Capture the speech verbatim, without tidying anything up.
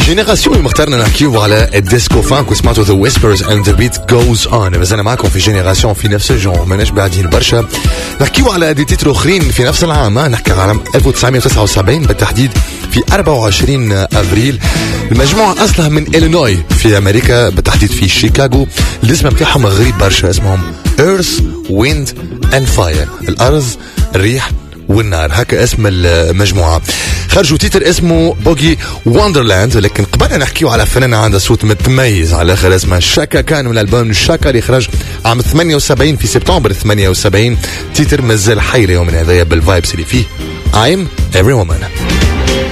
جينيراسيون اللي مختارنا نحكيو على الديسكو فانك وسمعتوا The Whispers and the Beat Goes On. مازلنا معكم في جينيراسيون في نفس الجون، ماناش بعدين برشا. نحكيو على دي تيتر اخرين في نفس العام، نحكي على ألف وتسعمائة وتسعة وسبعين بالتحديد في أربعة وعشرين أبريل. المجموعة أصلها من إلينوي في أمريكا، بالتحديد في شيكاغو. الاسم بتاعهم غريب برشا، اسمهم Earth, Wind and Fire، الأرض، الريح والنار، هكا اسم المجموعة. خرجوا تيتر اسمه بوغي وندرلاند. لكن قبل نحكيو على فنانة عندها صوت متميز على الاخر اسمها شاكا كان، من الالبوم شاكا اللي خرج عام ثمانية وسبعين في سبتمبر ثمانية وسبعين. تيتر مازال حي اليوم من هذايا بالفايبس اللي فيه I'm Every Woman.